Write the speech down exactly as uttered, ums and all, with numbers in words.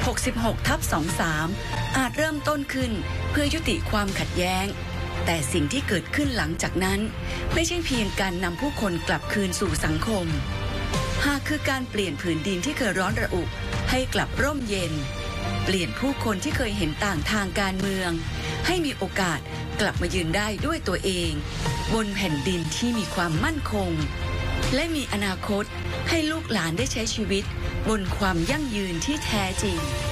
หกสิบหก ทับ สองสาม อาจเริ่มต้นขึ้นเพื่อยุติความขัดแย้งแต่สิ่งที่เกิดขึ้นหลังจากนั้นไม่ใช่เพียงการนำผู้คนกลับคืนสู่สังคมหากคือการเปลี่ยนผืนดินที่เคยร้อนระอุให้กลับร่มเย็นเปลี่ยนผู้คนที่เคยเห็นต่างทางการเมืองให้มีโอกาสกลับมายืนได้ด้วยตัวเองบนแผ่นดินที่มีความมั่นคงและมีอนาคตให้ลูกหลานได้ใช้ชีวิตบนความยั่งยืนที่แท้จริง